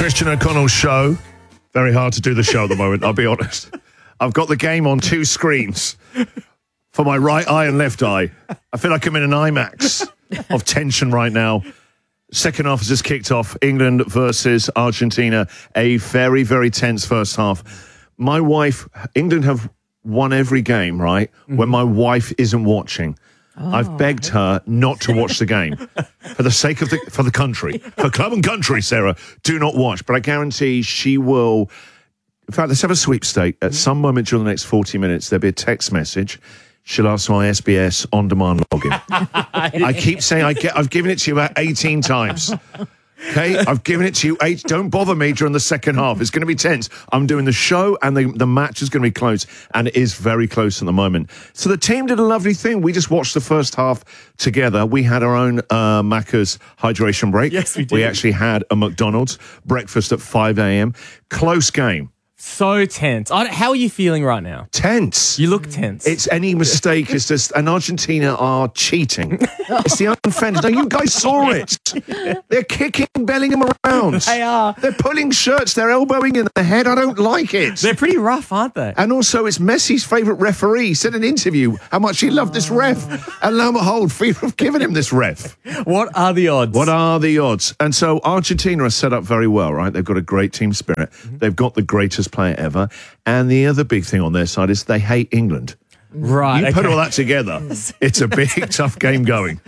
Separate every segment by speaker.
Speaker 1: Christian O'Connell show. Very hard to do the show at the moment, I'll be honest. I've got the game on two screens for my right eye and left eye. I feel like I'm in an IMAX of tension right now. Second half has just kicked off. England versus Argentina. A very, very tense first half. My wife, England have won every game, right? When my wife isn't watching. I've begged her not to watch the game for the sake of for the country, for club and country, Sarah. Do not watch. But I guarantee she will. In fact, let's have a sweepstake. At some moment during the next 40 minutes, there'll be a text message. She'll ask for my SBS on-demand login. I keep saying I've given it to you about 18 times. Okay, I've given it to you 8. Don't bother me during the second half. It's going to be tense. I'm doing the show and the match is going to be close, and it is very close at the moment. So the team did a lovely thing. We just watched the first half together. We had our own Macca's hydration break.
Speaker 2: Yes, we did.
Speaker 1: We actually had a McDonald's breakfast at 5 a.m. Close game.
Speaker 2: So tense. How are you feeling right now?
Speaker 1: Tense.
Speaker 2: You look tense.
Speaker 1: It's any mistake. It's just, and Argentina are cheating. It's the unfriended. No, you guys saw it. They're kicking Bellingham around.
Speaker 2: They are.
Speaker 1: They're pulling shirts. They're elbowing in the head. I don't like it.
Speaker 2: They're pretty rough, aren't they?
Speaker 1: And also, it's Messi's favourite referee. He said in an interview how much he loved this ref. And lo and behold, FIFA have given him this ref.
Speaker 2: What are the odds?
Speaker 1: What are the odds? And so Argentina are set up very well, right? They've got a great team spirit. They've got the greatest player ever. And the other big thing on their side is they hate England.
Speaker 2: Right.
Speaker 1: You put all that together, it's a big, tough game going.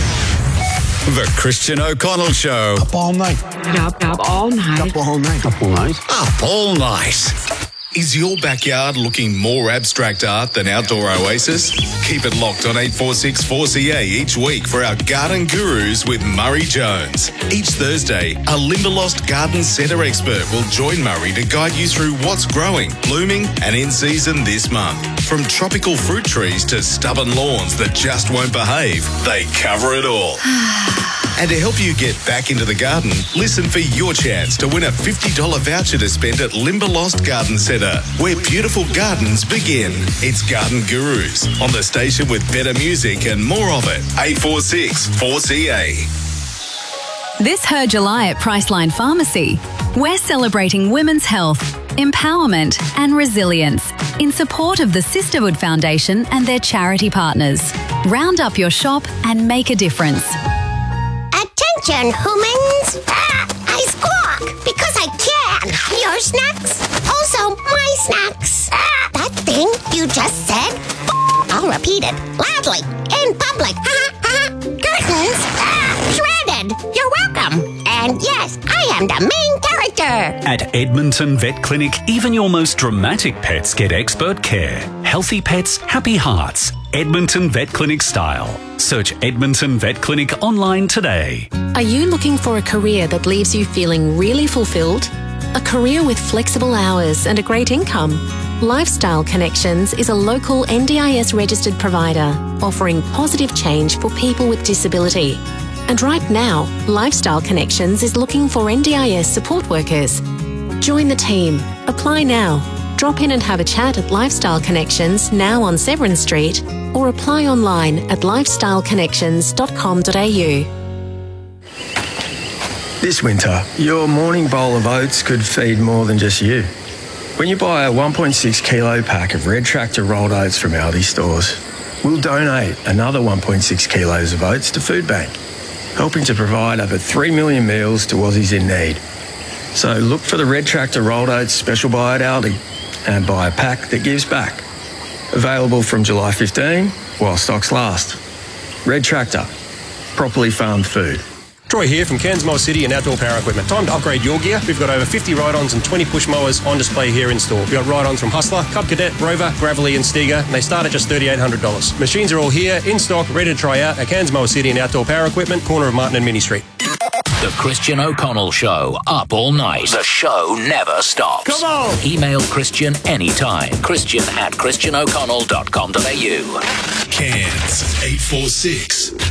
Speaker 3: The Christian O'Connell Show.
Speaker 4: Up all night.
Speaker 5: Up all night.
Speaker 4: Up all night. Up all night.
Speaker 3: Up all night. Is your backyard looking more abstract art than Outdoor Oasis? Keep it locked on 846 4CA each week for our Garden Gurus with Murray Jones. Each Thursday, a Limberlost Garden Centre expert will join Murray to guide you through what's growing, blooming and in season this month. From tropical fruit trees to stubborn lawns that just won't behave, they cover it all. And to help you get back into the garden, listen for your chance to win a $50 voucher to spend at Limberlost Garden Centre, where beautiful gardens begin. It's Garden Gurus on the station with better music and more of it. 846 4CA.
Speaker 6: This Her July at Priceline Pharmacy. We're celebrating women's health, empowerment and resilience in support of the Sisterhood Foundation and their charity partners. Round up your shop and make a difference.
Speaker 7: Attention, humans! I squawk because I can. Your snacks, also my snacks. That thing you just said, I'll repeat it loudly in public. Curtains, shredded. You're welcome. And yes, I am the main character.
Speaker 8: At Edmonton Vet Clinic, even your most dramatic pets get expert care. Healthy pets, happy hearts. Edmonton Vet Clinic style. Search Edmonton Vet Clinic online today.
Speaker 9: Are you looking for a career that leaves you feeling really fulfilled? A career with flexible hours and a great income? Lifestyle Connections is a local NDIS registered provider offering positive change for people with disability. And right now, Lifestyle Connections is looking for NDIS support workers. Join the team. Apply now. Drop in and have a chat at Lifestyle Connections now on Severn Street, or apply online at lifestyleconnections.com.au.
Speaker 4: This winter, your morning bowl of oats could feed more than just you. When you buy a 1.6 kilo pack of Red Tractor rolled oats from Aldi stores, we'll donate another 1.6 kilos of oats to Food Bank, helping to provide over 3 million meals to Aussies in need. So look for the Red Tractor rolled oats special buy at Aldi and buy a pack that gives back. Available from July 15 while stocks last. Red Tractor, properly farmed food.
Speaker 10: Troy here from Cairns Mower City and Outdoor Power Equipment. Time to upgrade your gear. We've got over 50 ride-ons and 20 push mowers on display here in store. We've got ride-ons from Hustler, Cub Cadet, Rover, Gravelly and Stiga, and they start at just $3,800. Machines are all here, in stock, ready to try out at Cairns Mower City and Outdoor Power Equipment, corner of Martin and Mini Street.
Speaker 11: The Christian O'Connell Show, up all night. The show never stops.
Speaker 2: Come on!
Speaker 11: Email Christian anytime. Christian@christianoconnell.com.au.
Speaker 3: Cairns 846